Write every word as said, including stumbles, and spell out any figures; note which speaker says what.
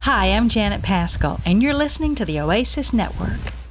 Speaker 1: Hi, I'm Janet Paschal, and you're listening to the Oasis Network.